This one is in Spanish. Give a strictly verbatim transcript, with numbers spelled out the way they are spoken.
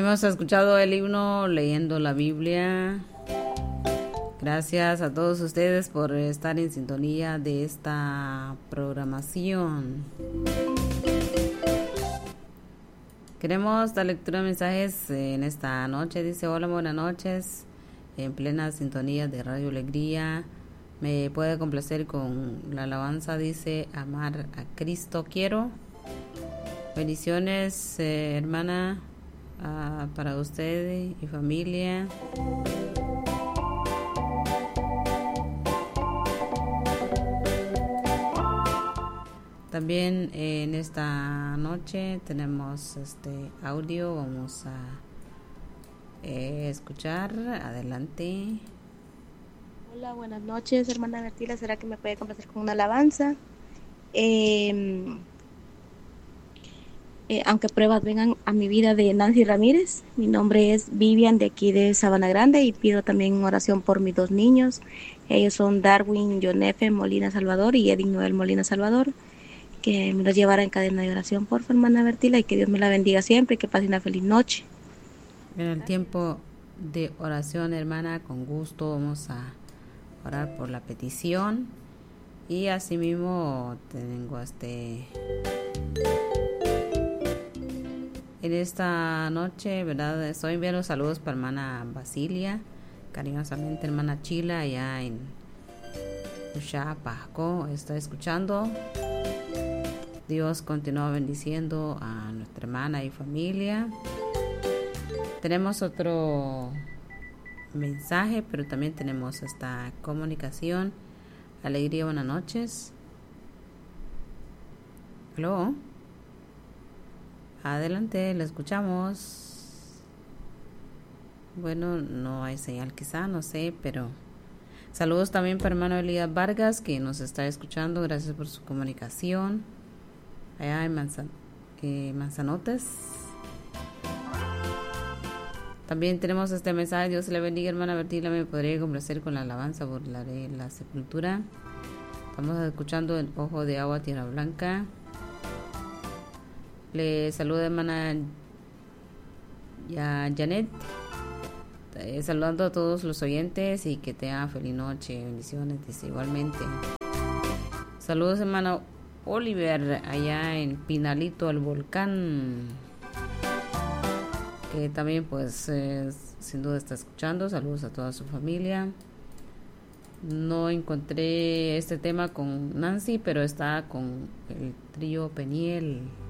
Hemos escuchado el himno leyendo la Biblia. Gracias a todos ustedes por estar en sintonía de esta programación. Queremos dar lectura de mensajes en esta noche. Dice: hola, buenas noches. En plena sintonía de Radio Alegría. Me puede complacer con la alabanza. Dice: amar a Cristo quiero. Bendiciones, eh, hermana, uh, para usted y familia. También eh, en esta noche tenemos este audio. Vamos a eh, escuchar. Adelante. Hola, buenas noches, hermana Bertila. ¿Será que me puede complacer con una alabanza? Eh, eh, aunque pruebas vengan a mi vida, de Nancy Ramírez. Mi nombre es Vivian, de aquí de Sabana Grande, y pido también oración por mis dos niños. Ellos son Darwin Jonefe Molina Salvador y Edwin Noel Molina Salvador. Que me los llevara en cadena de oración, por favor, hermana Bertila, y que Dios me la bendiga siempre y que pase una feliz noche. En el tiempo de oración, hermana, con gusto vamos a orar por la petición. Y asimismo tengo este en esta noche, ¿verdad? Estoy enviando saludos para hermana Basilia, cariñosamente hermana Chila, allá en Ushapasco, está escuchando. Dios continúa bendiciendo a nuestra hermana y familia. Tenemos otro mensaje, pero también tenemos esta comunicación. Alegría, buenas noches. Hello. Adelante, la escuchamos. Bueno, no hay señal quizá, no sé, pero saludos también para hermano Elías Vargas, que nos está escuchando. Gracias por su comunicación. Allá en Manzan- eh, Manzanotes. También tenemos este mensaje: Dios le bendiga, hermana Bertila, me podría complacer con la alabanza por la de la sepultura. Estamos escuchando El Ojo de Agua, Tierra Blanca. Le saluda hermana ya Janet, eh, saludando a todos los oyentes y que tengan feliz noche. Bendiciones, dice igualmente. Saludos hermano Oliver, allá en Pinalito, el volcán, que también pues eh, sin duda está escuchando. Saludos a toda su familia. No encontré este tema con Nancy, pero está con el trío Peniel.